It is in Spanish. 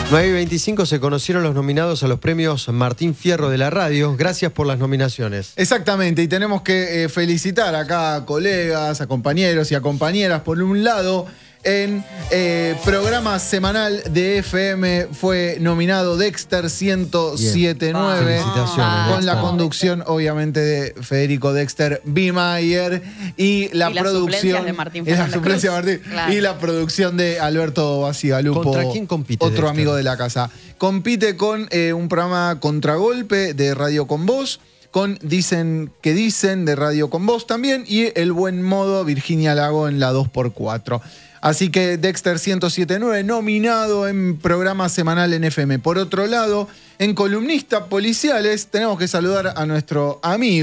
9:25 se conocieron los nominados a los premios Martín Fierro de la radio. Gracias por las nominaciones. Exactamente, y tenemos que felicitar acá a colegas, a compañeros y a compañeras. Por un lado, en programa semanal de FM fue nominado Dexter 107.9. Felicitaciones, con la Dexter. conducción, obviamente, de Federico Dexter Bimayer y la producción de Martín y la Fernández suplencia de Cruz. Martín, Claro. y la producción de Alberto Basigalupo. ¿Contra quién compite Otro Dexter? amigo de la casa. Compite con un programa Contragolpe de Radio Con Voz, con Dicen que Dicen de Radio Con Voz también, y El Buen Modo, Virginia Lago en la 2x4. Así que Dexter 107.9 nominado en programa semanal en FM. Por otro lado, en columnistas policiales tenemos que saludar a nuestro amigo